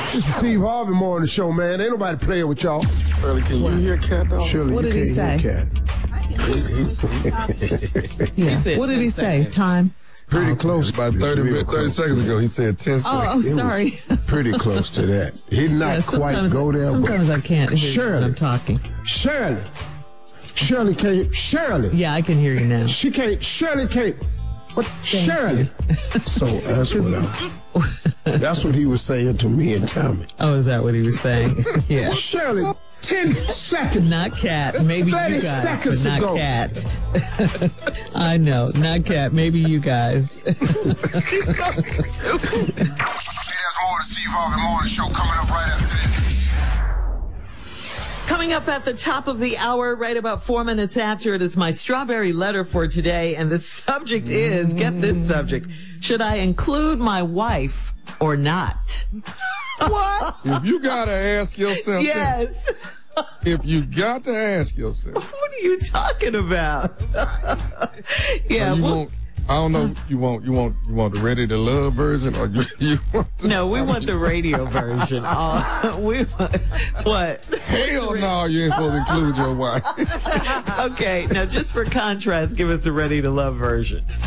This is Steve Harvey Morning Show, man. Ain't nobody playing with y'all. Shirley, can you hear Cat, dog? Shirley, What you did he can't hear say? Cat. Yeah. What did he say? Time? Pretty close. About 30 seconds ago, he said 10 seconds. Oh, sorry. Pretty close to that. He did not quite go there. Sometimes I can't hear Shirley. when I'm talking. Shirley can't. Shirley. Yeah, I can hear you now. She can't. Shirley can't. What? Shirley. So that's what he was saying to me and Tommy. Oh, is that what he was saying? Yeah. Shirley, 10 seconds. Not Cat. Maybe 30 you guys, seconds but not ago. Cat. I know. Not Cat. Maybe you guys. Hey, that's more of the Steve Harvey Morning Show coming up right after this. Coming up at the top of the hour, right about 4 minutes after, it is my strawberry letter for today. And the subject is, get this subject, should I include my wife or not? What? If you gotta ask yourself Yes. that, if you got to ask yourself, What are you talking about? Yeah. you well, want, I don't know, you want the Ready to Love version, or you want the no, we want the radio version. We want, what? Hell no, you ain't supposed to include your wife. Okay. Now, just for contrast, give us the Ready to Love version.